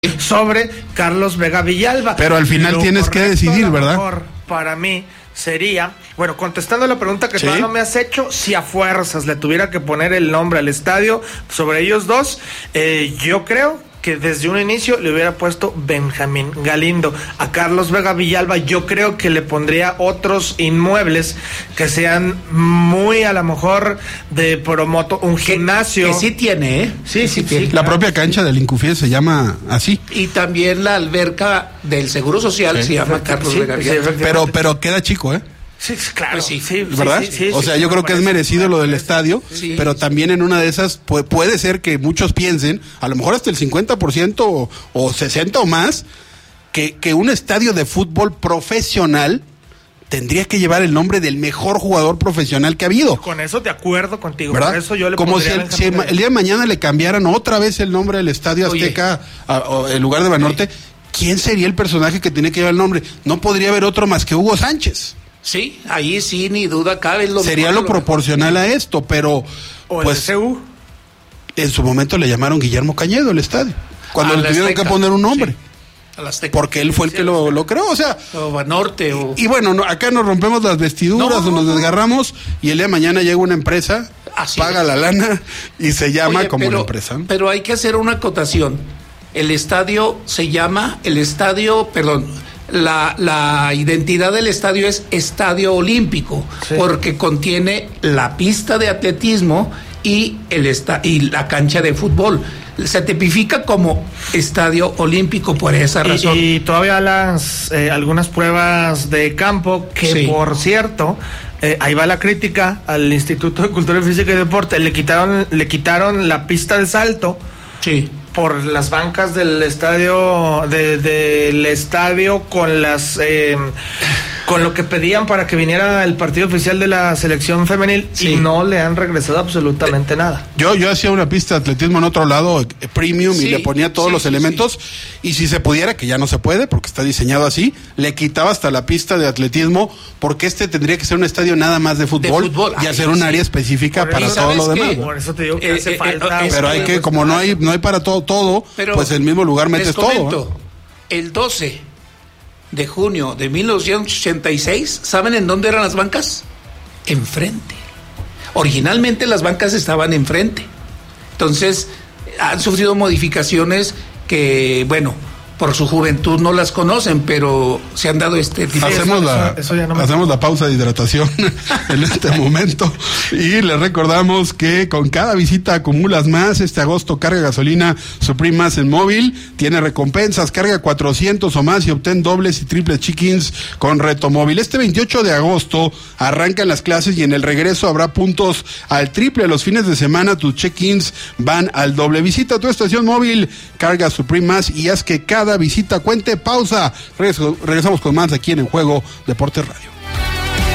sobre Carlos Vega Villalba. Pero al final tienes que decidir, ¿verdad? Mejor para mí sería, bueno, contestando la pregunta que todavía no me has hecho, si a fuerzas le tuviera que poner el nombre al estadio sobre ellos dos, yo creo que desde un inicio le hubiera puesto Benjamín Galindo. A Carlos Vega Villalba yo creo que le pondría otros inmuebles que sean muy, a lo mejor, de promoto, un gimnasio. Que sí tiene, ¿eh? Sí tiene. La propia cancha del Incufié se llama así. Y también la alberca del Seguro Social se llama Carlos Vega Villalba. Pero queda chico, ¿eh? Sí, claro, pues sí, ¿verdad? O sea, yo creo que es merecido lo del estadio, pero también en una de esas puede ser que muchos piensen, a lo mejor hasta el 50% o 60% o más, que un estadio de fútbol profesional tendría que llevar el nombre del mejor jugador profesional que ha habido. Con eso de acuerdo contigo, ¿verdad? Por eso yo le como si el día de mañana le cambiaran otra vez el nombre del Estadio Azteca en lugar de Banorte, ¿quién sería el personaje que tiene que llevar el nombre? No podría haber otro más que Hugo Sánchez. Sí, ahí sí, ni duda cabe. Sería lo proporcional a esto, pero o pues el CU. En su momento le llamaron Guillermo Cañedo el estadio, cuando le tuvieron que poner un nombre. Sí. Porque él fue el que lo creó, o sea. O Banorte. Y bueno, acá nos rompemos las vestiduras o nos desgarramos y el día de mañana llega una empresa, paga la lana y se llama como la empresa. Pero hay que hacer una acotación. El estadio se llama, la identidad del estadio es Estadio Olímpico, porque contiene la pista de atletismo y la cancha de fútbol. Se tipifica como Estadio Olímpico por esa razón. Y todavía algunas pruebas de campo que, por cierto, ahí va la crítica al Instituto de Cultura Física y Deporte. Le quitaron la pista de salto. Sí. Por las bancas del estadio, del estadio con con lo que pedían para que viniera el partido oficial de la selección femenil y no le han regresado absolutamente nada. Yo hacía una pista de atletismo en otro lado, premium, y le ponía todos los elementos, y si se pudiera, que ya no se puede porque está diseñado así, le quitaba hasta la pista de atletismo, porque tendría que ser un estadio nada más de fútbol y hacer un área específica para todo lo demás. Por eso te digo que hace falta. Pero hay que, como no hay para todo, pero pues en el mismo lugar metes todo. El 12 de junio de 1986, ¿saben en dónde eran las bancas? Enfrente. Originalmente las bancas estaban enfrente. Entonces, han sufrido modificaciones que, bueno, por su juventud no las conocen, pero se han dado Hacemos la pausa de hidratación en este momento y les recordamos que con cada visita acumulas más. Este agosto carga gasolina Supreme Más en móvil, tiene recompensas, carga 400 o más y obtén dobles y triples check-ins con Reto Móvil. Este 28 de agosto arrancan las clases y en el regreso habrá puntos al triple. Los fines de semana tus check-ins van al doble. Visita tu estación móvil, carga Supreme Más y haz que cada visita cuente. Pausa, regresamos con más aquí en Juego Deportes Radio.